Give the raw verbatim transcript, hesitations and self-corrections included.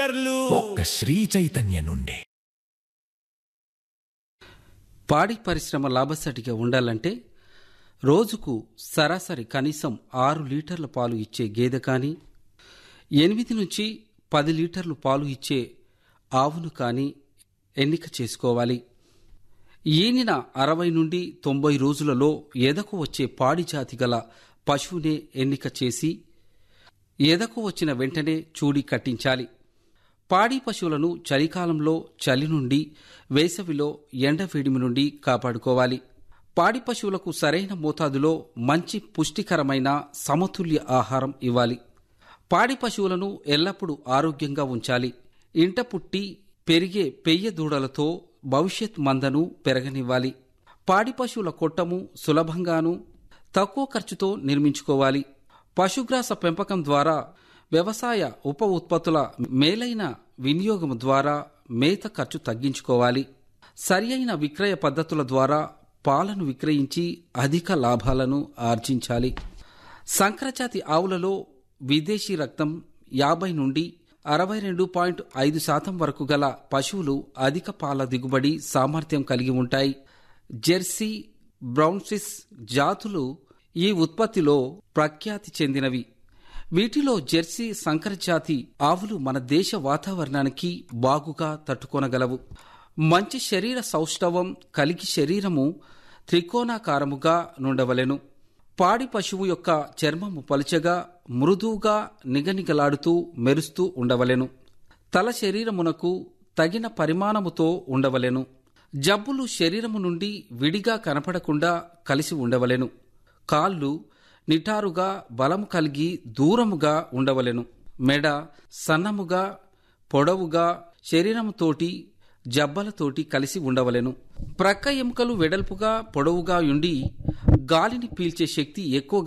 స్టిక్కర్లు ఒక్క శ్రీ చైతన్య నుండి. పాడి పరిశ్రమ లాభసాటిగా ఉండాలంటే రోజుకు సరాసరి కనీసం ఆరు లీటర్ల పాలు ఇచ్చే గేదె కానీ, ఎనిమిది నుంచి పది లీటర్లు పాలు ఇచ్చే ఆవును కానీ ఎన్నిక చేసుకోవాలి. ఈనిన అరవై నుండి తొంభై రోజులలో ఎదకు వచ్చే పాడి జాతి గల పశువునే ఎన్నిక చేసి ఎదకు వచ్చిన వెంటనే చూడి కట్టించాలి. పాడి పశువులను చలికాలంలో చలి నుండి, వేసవిలో ఎండవేడిమి నుండి కాపాడుకోవాలి. పాడి పశువులకు సరైన మోతాదులో మంచి పుష్టికరమైన సమతుల్య ఆహారం ఇవ్వాలి. పాడి పశువులను ఎల్లప్పుడూ ఆరోగ్యంగా ఉంచాలి. ఇంట పుట్టి పెరిగే పెయ్య దూడలతో భవిష్యత్ మందను పెరగనివ్వాలి. పాడి పశువుల కొట్టము సులభంగాను తక్కువ ఖర్చుతో నిర్మించుకోవాలి. పశుగ్రాస పెంపకం ద్వారా వ్యవసాయ ఉప ఉత్పత్తుల మేలైన వినియోగం ద్వారా మేత ఖర్చు తగ్గించుకోవాలి. సరియైన విక్రయ పద్ధతుల ద్వారా పాలను విక్రయించి అధిక లాభాలను ఆర్జించాలి. సంకరజాతి ఆవులలో విదేశీ రక్తం యాభై నుండి అరవై రెండు పాయింట్ ఐదు శాతం వరకు గల పశువులు అధిక పాల దిగుబడి సామర్థ్యం కలిగి ఉంటాయి. జెర్సీ, బ్రౌన్సిస్ జాతులు ఈ ఉత్పత్తిలో ప్రఖ్యాతి చెందినవి. వీటిలో జెర్సీ సంకరజాతి ఆవులు మన దేశ వాతావరణానికి బాగుగా తట్టుకొనగలవు. మంచి శరీర సౌష్ఠవం కలిగి శరీరము త్రికోణాకారముగా నుండవలెను. పాడి పశువు యొక్క చర్మము పలుచగా మృదువుగా నిగనిగలాడుతూ మెరుస్తూ ఉండవలెను. తల శరీరమునకు తగిన పరిమాణముతో ఉండవలెను. జబ్బులు శరీరము నుండి విడిగా కనపడకుండా కలిసి ఉండవలెను. కాళ్ళు నిటారుగా బలము కలిగి దూరముగా ఉండవలెను. మెడ సన్నముగా పొడవుగా శరీరముతోటి జబ్బలతోటి కలిసి ఉండవలెను. ప్రక్క ఎముకలు వెడల్పుగా పొడవుగా ఉండి గాలిని పీల్చే శక్తి ఎక్కువ